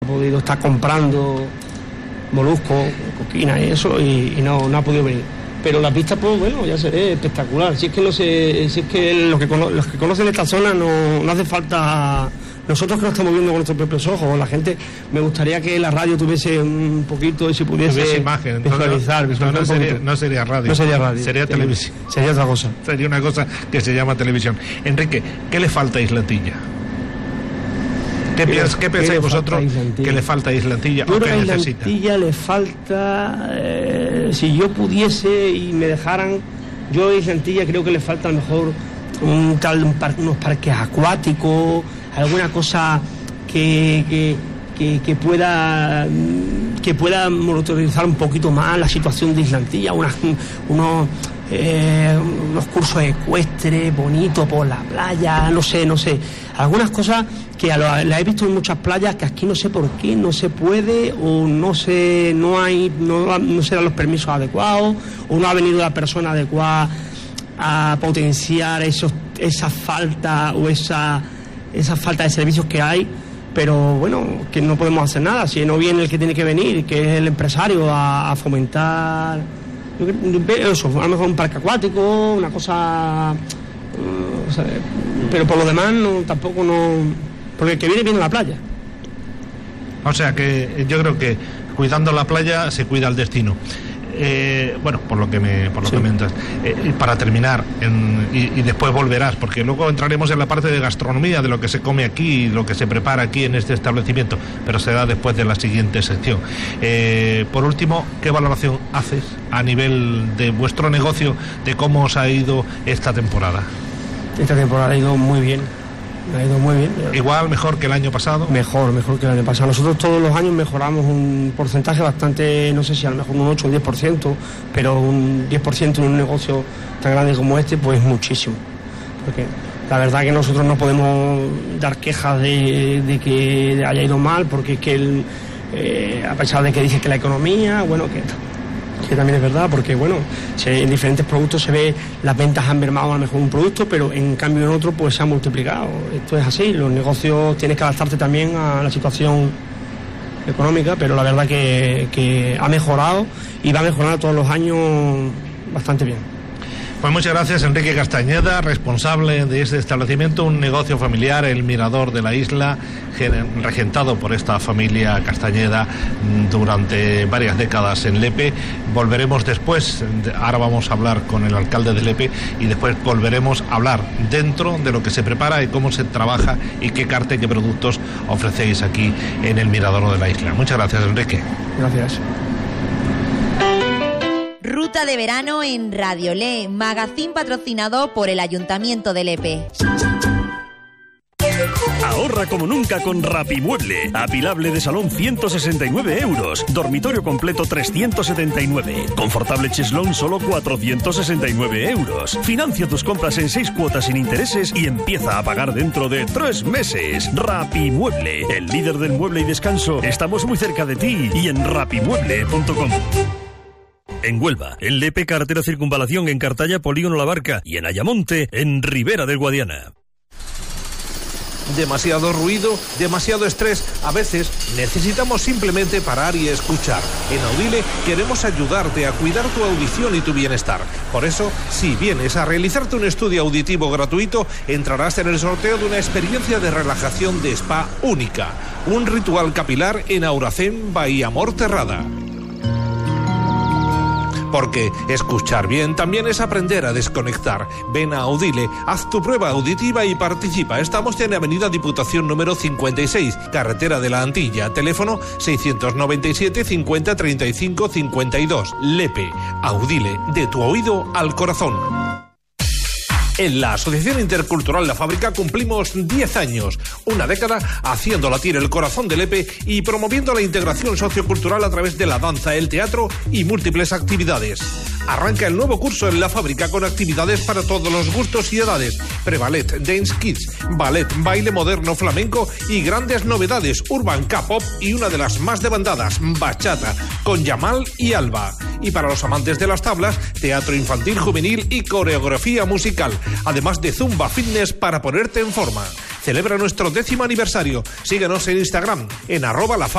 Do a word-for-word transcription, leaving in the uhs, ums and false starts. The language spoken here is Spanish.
podido estar comprando moluscos, coquina y eso, y, y no, no ha podido venir. Pero la pista, pues bueno, ya se ve espectacular. Si es que no sé, si es que los que, cono, los que conocen esta zona no, no hace falta. Nosotros que lo estamos viendo con nuestros propios ojos, la gente, me gustaría que la radio tuviese un poquito, y si pudiese tuviese imagen, visualizar, no, visualizar no, no, sería, no sería radio, no sería radio, sería televisión, sería otra cosa, sería una cosa que se llama televisión. Enrique, ¿qué le falta a Islantilla? ¿Qué, piens, ¿qué pensáis vosotros que le falta a Islantilla o que necesita? A Islantilla le falta, eh, si yo pudiese y me dejaran, yo a Islantilla creo que le falta a lo mejor un tal, un par, unos parques acuáticos, alguna cosa que, que, que, que pueda que pueda monitorizar un poquito más la situación de Islantilla, unas, unos eh, unos cursos ecuestres bonitos por la playa, no sé, no sé, algunas cosas que las he visto en muchas playas que aquí no sé por qué no se puede, o no sé, no hay, no, no se dan los permisos adecuados, o no ha venido la persona adecuada a potenciar esos, esa falta o esa esa falta de servicios que hay, pero bueno, que no podemos hacer nada si no viene el que tiene que venir, que es el empresario, a, a fomentar eso, a lo mejor un parque acuático, una cosa, uh, o sea, pero por lo demás no, tampoco no, porque el que viene viene a la playa. O sea que yo creo que cuidando la playa se cuida el destino. Eh, bueno, por lo que me por lo sí. que comentas, eh, para terminar en, y, y después volverás, porque luego entraremos en la parte de gastronomía, de lo que se come aquí y lo que se prepara aquí en este establecimiento, pero será después de la siguiente sección. Eh, por último, ¿qué valoración haces a nivel de vuestro negocio de cómo os ha ido esta temporada? Esta temporada ha ido muy bien. Ha ido muy bien. ¿Igual, mejor que el año pasado? Mejor, mejor que el año pasado. Nosotros todos los años mejoramos un porcentaje bastante, no sé si a lo mejor un ocho o un diez por ciento, pero un diez por ciento en un negocio tan grande como este, pues muchísimo. Porque la verdad que nosotros no podemos dar quejas de, de que haya ido mal, porque es que el, eh, a pesar de que dice que la economía, bueno, que... que también es verdad, porque bueno, se, en diferentes productos se ve las ventas han mermado a lo mejor un producto, pero en cambio en otro pues se ha multiplicado. Esto es así, los negocios tienes que adaptarte también a la situación económica, pero la verdad que, que ha mejorado y va a mejorar todos los años bastante bien. Pues muchas gracias, Enrique Castañeda, responsable de este establecimiento, un negocio familiar, el Mirador de la Isla, regentado por esta familia Castañeda durante varias décadas en Lepe. Volveremos después, ahora vamos a hablar con el alcalde de Lepe y después volveremos a hablar dentro de lo que se prepara y cómo se trabaja y qué carta y qué productos ofrecéis aquí en el Mirador de la Isla. Muchas gracias, Enrique. Gracias. Ruta de verano en Radio Le, magazín patrocinado por el Ayuntamiento de Lepe. Ahorra como nunca con Rapimueble. Apilable de salón ciento sesenta y nueve euros. Dormitorio completo trescientos setenta y nueve. Confortable cheslón solo cuatrocientos sesenta y nueve euros. Financia tus compras en seis cuotas sin intereses y empieza a pagar dentro de tres meses. Rapimueble, el líder del mueble y descanso. Estamos muy cerca de ti y en rapimueble punto com. En Huelva, en Lepe, carretera Circunvalación, en Cartaya, Polígono La Barca y en Ayamonte, en Ribera del Guadiana. Demasiado ruido, demasiado estrés. A veces necesitamos simplemente parar y escuchar. En Audile queremos ayudarte a cuidar tu audición y tu bienestar. Por eso, si vienes a realizarte un estudio auditivo gratuito, entrarás en el sorteo de una experiencia de relajación de spa única. Un ritual capilar en Auracén, Bahía Morterrada. Porque escuchar bien también es aprender a desconectar. Ven a Audile, haz tu prueba auditiva y participa. Estamos en Avenida Diputación número cincuenta y seis, Carretera de la Antilla. Teléfono seiscientos noventa y siete, cincuenta, treinta y cinco, cincuenta y dos. Lepe, Audile, de tu oído al corazón. En la Asociación Intercultural La Fábrica cumplimos diez años, una década haciendo latir el corazón de Lepe y promoviendo la integración sociocultural a través de la danza, el teatro y múltiples actividades. Arranca el nuevo curso en La Fábrica con actividades para todos los gustos y edades. Preballet, Dance Kids, ballet, baile moderno flamenco y grandes novedades, urban K-pop y una de las más demandadas, bachata, con Yamal y Alba. Y para los amantes de las tablas, teatro infantil, juvenil y coreografía musical. Además de Zumba Fitness para ponerte en forma. Celebra nuestro décimo aniversario. Síguenos en Instagram en arroba la